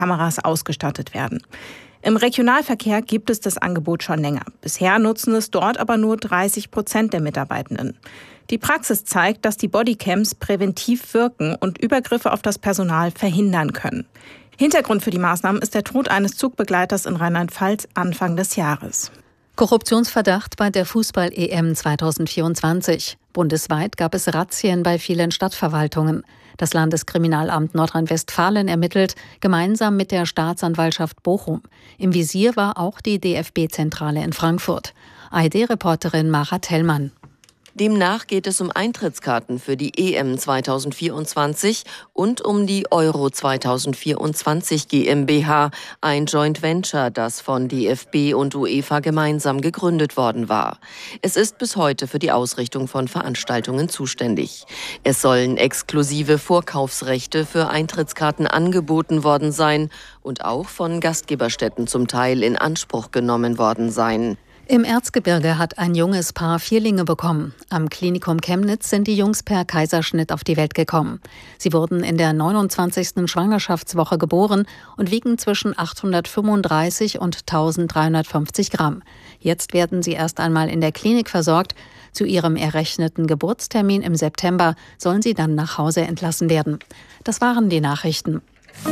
Kameras ausgestattet werden. Im Regionalverkehr gibt es das Angebot schon länger. Bisher nutzen es dort aber nur 30% der Mitarbeitenden. Die Praxis zeigt, dass die Bodycams präventiv wirken und Übergriffe auf das Personal verhindern können. Hintergrund für die Maßnahmen ist der Tod eines Zugbegleiters in Rheinland-Pfalz Anfang des Jahres. Korruptionsverdacht bei der Fußball-EM 2024. Bundesweit gab es Razzien bei vielen Stadtverwaltungen. Das Landeskriminalamt Nordrhein-Westfalen ermittelt, gemeinsam mit der Staatsanwaltschaft Bochum. Im Visier war auch die DFB-Zentrale in Frankfurt. ARD-Reporterin Mara Tellmann. Demnach geht es um Eintrittskarten für die EM 2024 und um die Euro 2024 GmbH, ein Joint Venture, das von DFB und UEFA gemeinsam gegründet worden war. Es ist bis heute für die Ausrichtung von Veranstaltungen zuständig. Es sollen exklusive Vorkaufsrechte für Eintrittskarten angeboten worden sein und auch von Gastgeberstätten zum Teil in Anspruch genommen worden sein. Im Erzgebirge hat ein junges Paar Vierlinge bekommen. Am Klinikum Chemnitz sind die Jungs per Kaiserschnitt auf die Welt gekommen. Sie wurden in der 29. Schwangerschaftswoche geboren und wiegen zwischen 835 und 1350 Gramm. Jetzt werden sie erst einmal in der Klinik versorgt. Zu ihrem errechneten Geburtstermin im September sollen sie dann nach Hause entlassen werden. Das waren die Nachrichten.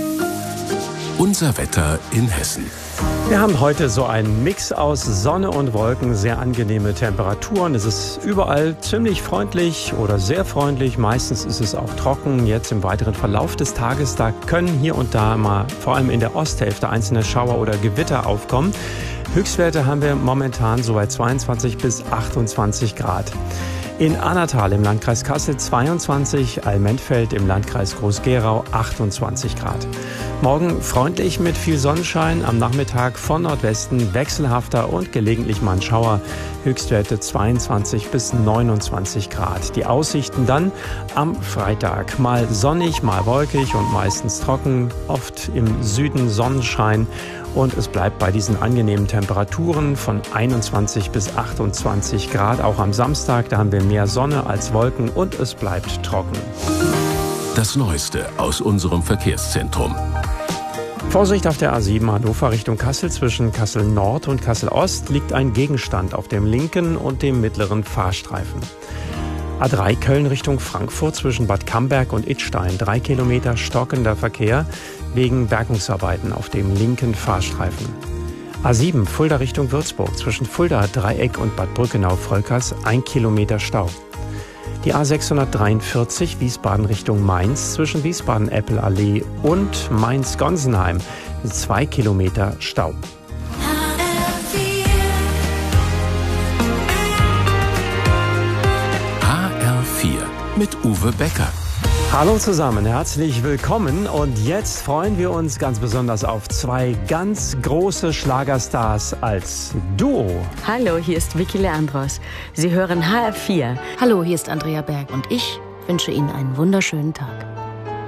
Unser Wetter in Hessen. Wir haben heute so einen Mix aus Sonne und Wolken, sehr angenehme Temperaturen. Es ist überall ziemlich freundlich oder sehr freundlich. Meistens ist es auch trocken. Jetzt im weiteren Verlauf des Tages, da können hier und da mal vor allem in der Osthälfte einzelne Schauer oder Gewitter aufkommen. Höchstwerte haben wir momentan so bei 22 bis 28 Grad. In Annatal im Landkreis Kassel 22, Almentfeld im Landkreis Groß-Gerau 28 Grad. Morgen freundlich mit viel Sonnenschein, am Nachmittag von Nordwesten wechselhafter und gelegentlich mal ein Schauer. Höchstwerte 22 bis 29 Grad. Die Aussichten dann am Freitag. Mal sonnig, mal wolkig und meistens trocken. Oft im Süden Sonnenschein. Und es bleibt bei diesen angenehmen Temperaturen von 21 bis 28 Grad. Auch am Samstag, da haben wir mehr Sonne als Wolken und es bleibt trocken. Das Neueste aus unserem Verkehrszentrum. Vorsicht auf der A7 Hannover Richtung Kassel. Zwischen Kassel Nord und Kassel Ost liegt ein Gegenstand auf dem linken und dem mittleren Fahrstreifen. A3 Köln Richtung Frankfurt zwischen Bad Camberg und Idstein. 3 Kilometer stockender Verkehr wegen Bergungsarbeiten auf dem linken Fahrstreifen. A7 Fulda Richtung Würzburg zwischen Fulda Dreieck und Bad Brückenau-Volkers 1 Kilometer Stau. Die A643 Wiesbaden Richtung Mainz zwischen Wiesbaden-Eppel-Allee und Mainz-Gonsenheim 2 Kilometer Stau. HR4 mit Uwe Becker. Hallo zusammen, herzlich willkommen und jetzt freuen wir uns ganz besonders auf zwei ganz große Schlagerstars als Duo. Hallo, hier ist Vicky Leandros. Sie hören HR4. Hallo, hier ist Andrea Berg und ich wünsche Ihnen einen wunderschönen Tag.